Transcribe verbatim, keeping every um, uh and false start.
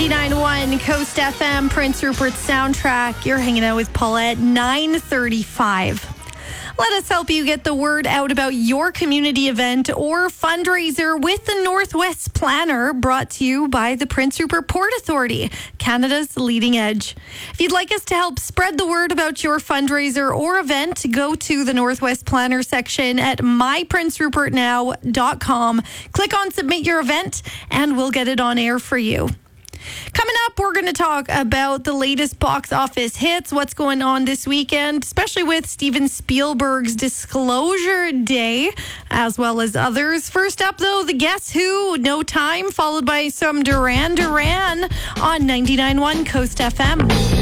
ninety-nine point one Coast F M, Prince Rupert Soundtrack. You're hanging out with Paulette, nine thirty-five. Let us help you get the word out about your community event or fundraiser with the Northwest Planner, brought to you by the Prince Rupert Port Authority, Canada's leading edge. If you'd like us to help spread the word about your fundraiser or event, go to the Northwest Planner section at my prince rupert now dot com. Click on Submit Your Event, and we'll get it on air for you. Coming up, we're going to talk about the latest box office hits, what's going on this weekend, especially with Steven Spielberg's Disclosure Day, as well as others. First up, though, the Guess Who, No Time, followed by some Duran Duran on ninety-nine point one Coast F M.